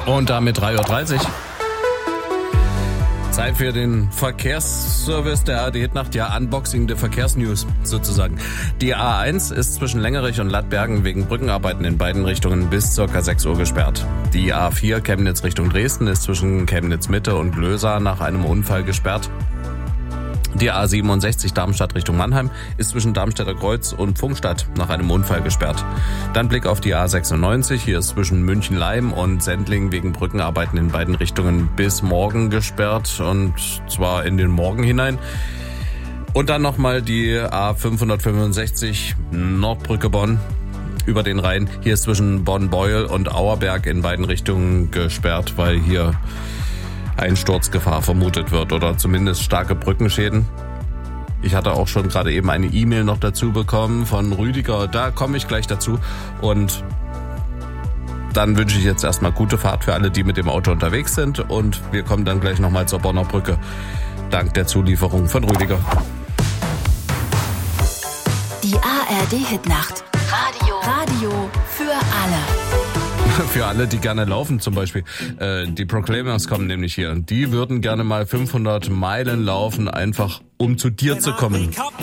Und damit 3:30 Uhr. Zeit für den Verkehrsservice der ARD Hitnacht, ja, Unboxing der Verkehrsnews sozusagen. Die A1 ist zwischen Längerich und Lattbergen wegen Brückenarbeiten in beiden Richtungen bis ca. 6 Uhr gesperrt. Die A4 Chemnitz Richtung Dresden ist zwischen Chemnitz Mitte und Glösa nach einem Unfall gesperrt. Die A67 Darmstadt Richtung Mannheim ist zwischen Darmstädter Kreuz und Pfungstadt nach einem Unfall gesperrt. Dann Blick auf die A96, hier ist zwischen München-Leim und Sendling wegen Brückenarbeiten in beiden Richtungen bis morgen gesperrt, und zwar in den Morgen hinein. Und dann nochmal die A565 Nordbrücke Bonn über den Rhein. Hier ist zwischen Bonn-Beuel und Auerberg in beiden Richtungen gesperrt, weil hier Einsturzgefahr vermutet wird oder zumindest starke Brückenschäden. Ich hatte auch schon gerade eben eine E-Mail noch dazu bekommen von Rüdiger, da komme ich gleich dazu. Und dann wünsche ich jetzt erstmal gute Fahrt für alle, die mit dem Auto unterwegs sind, und wir kommen dann gleich nochmal zur Bonner Brücke, dank der Zulieferung von Rüdiger. Die ARD Hitnacht. Radio für alle. Für alle, die gerne laufen zum Beispiel. Die Proclaimers kommen nämlich hier. Die würden gerne mal 500 Meilen laufen, einfach um zu dir zu kommen.